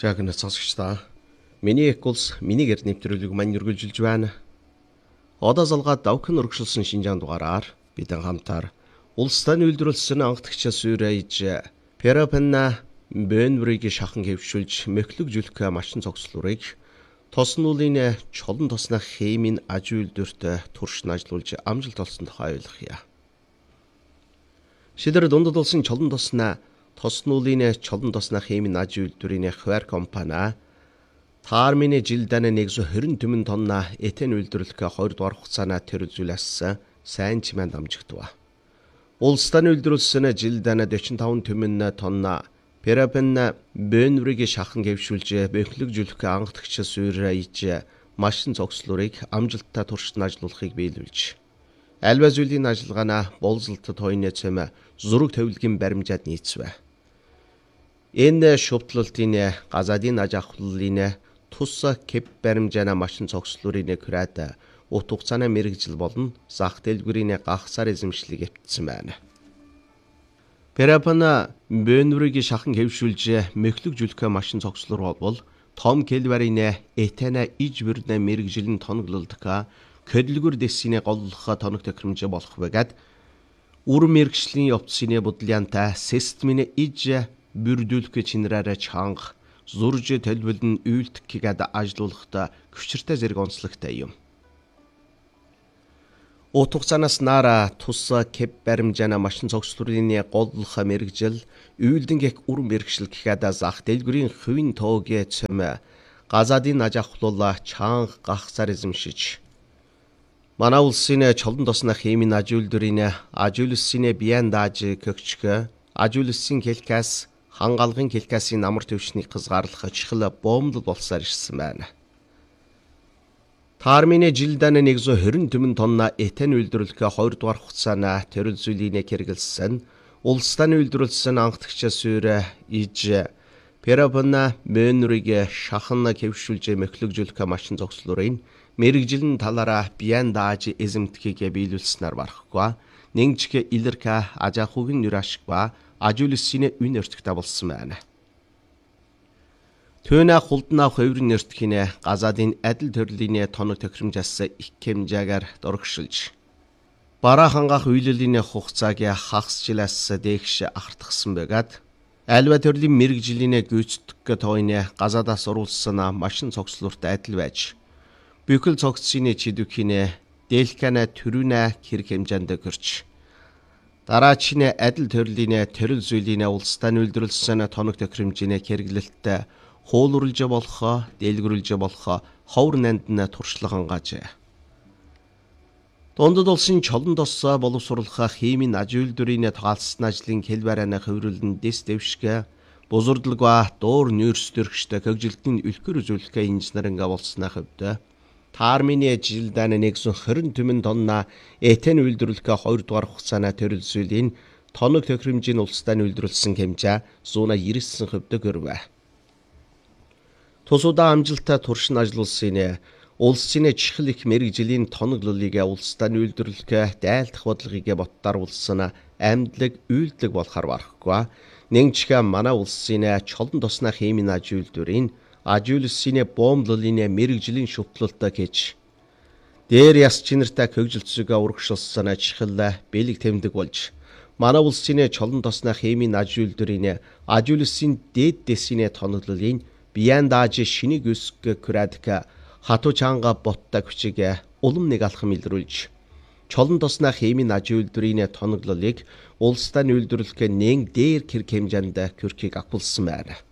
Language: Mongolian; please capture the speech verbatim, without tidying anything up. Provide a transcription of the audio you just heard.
За гэнэ сонсогч та. Миний их улс миний гэр нэвтрүүлэг мань үргэлжилж байна. Одоо залгаад давхин өргөжлсөн шинжаан дугаараар бидэн хамтаар улстай үйлдвэрлэсэн анхдагчаас үрэж Перапенна Бенврийг шахан хэвшүүлж мөхлөг жүлхэ машин цогцлуурыг тоснуулын чолон тоснох хэмийн аж үйлдвэрт туршин ажиллуулж амжилт олсон тухай ойлгоё. Шидэр дундад улсын чолон тосноо тоснуулын чолон тоснох хэмийн аж үйлдвэрийн хвар компани Таармины жилдэн нэгдүгээр хорин түмэн тонна этен үйлдвэрлэх хоёр дугаар хугацаанаа төрөлжүүлсэн сайн чимээнд амжигдав. Улстай үйлдвэрлэсэн жилдэн дөрвөн таван түмэн тонна Перапенна Бенврийг шахан гэвшүүлж бөхлөг жүлхэ анхдагчаас үрэж машин цогцлуурыг амжилттай туршин ажиллуулахыг биелүүлж альва зүйлийн ажиллагаанаа болзолтод хойно цэм зураг тавилгын баримжаад нийцвэ. Энэ шутлалтын газадын аж ахуйлын тус кеп баримжаана машин цогцлуурын хүрээд утга хугацааны мэрэгжил болон зах дэлгүүрийн гахсаар эзэмшлийг эвтсэн байна. Перапенна Бенврийг шахан хэвшүүлж мөхлөг жүлхэ машин цогцлуур бол том келварын этена иж бүрнэ мэрэгжилэн тоноглолдох көдлгүр дэсийн голлох тоног тохиромж болох байгаад үр мэрэгжлийн явцны бодлоянтай системийн иж бүрдүүлэх чинраараа чанга зурж төлөвлөн үйлдэхэд ажиллуулахад хүчиртэй зэрэг онцлогтой юм. Утга хугацаанаас нара тус кеп баримжаана машин цогцлуурын голлох мэрэгжил үйлдэнгийн үр мэрэгжил гэхэд зах дэлгүүрийн хувийн тоогийн цэм газадын аж ахуйлуулаа чанга гахсаар эзэмшиж манай улсын чолон тоснох хэмийн аж үйлдвэрийн аж үйлсийн биян дааж көгчгө аж үйлсийн хэлкээс хангалгын хэлкээсийн амар төвчнийг хязгаарлах чихэл боомлол болсоор ирсэн байна. Таармины жилдэн нэгдүгээр хорин түмэн тонна этен үйлдвэрлэх хоёр дугаар хугацаанаа төрөлжүүлэхийг хэрэгэлсэн улстай үйлдвэрлэсэн анхдагчаас үрэж Перапенна Бенврийг шахан хэвшүүлж мөхлөг жүлхэ машин цогцлуурын мэрэгжилэн талаараа биян дааж эзэмтгэхийг биелүүлснээр барахгүй нэгжих илэрхэ аж ахуйн нүрашгба аж үйлсийн үн өртөгтэй болсон байна. Төнө хулднаа хувирын нэртгэхийн газадын адил төрлийн тоног тохиромжаас их хэмжээгээр дурагшилж бараа хангах үйлэлийн хугацааг хагас жилээс дээш ахардсан байгаад альва төрлийн мэрэгжлийн гүйцэтгэх тооны газадаас оруулсан машин цогцлуурт адил байж бүхэл цогцсны чидэвхийн дэлхэнэ төрүнэ хэрэг хэмжээнд гэрч дараачны адил төрлийн төрөл зүйлийн улстай үйлдвэрлэсэн тоног тохиромжийн хэрэглэлттэй хуулурлж болох, дэлгэрүүлж болох ховор нандин туршлага хангаж. Дундад улсын чолон тос боловсруулах хэмийн аж үйлдвэрийн тоолсон ажлын хэлбэрэнэ хөврөлн дэс дэвшгэ бузурдлага дуур нүүрс төрөгчтэй хөгжилтийн үлгэр үзүүлэх инженеринг болсны хувьд Таармины жилдэн нэгдүгээр хорин түмэн тонна этен үйлдвэрлэх хоёр дугаар хугацаанаа төрөлжүүлэн тоног тохиромжийн улстай үйлдвэрлэсэн хэмжээ зуна девять хувьд гөрвэ. Тусуудаа амжилттай туршин ажиллуулсан улсын чихэл их мэрэгжлийн тоноглолыг улстай үйлдвэрлэх дайлдах бодлогыг боттааруулсан амьдлаг үйлдэл болохоор барахгүй нэгжих манай улсын чолон тоснох хэмийн аж үйлдвэрийн аж үйлсийн боомлолын мэрэгжлийн шутлалтай гэж дээр яс чинэртэй хөгжилтсөг урагшилсан чихэл бэлэг тэмдэг болж манай улсын чолон тоснох хэмийн аж үйлдвэрийн аж үйлсийн дээд дэсийн тоноглолын биян дааж шинийг өсгөх күрээдх хатуу чанга боттой хүчиг улам нэг алхам илрүүлж чолон тоснох хэмийн аж үйлдвэрийн тоноглолыг улстай үйлдвэрлэх нэг дээр хэрэг хэмжээнд хүрхийг агуулсан байна.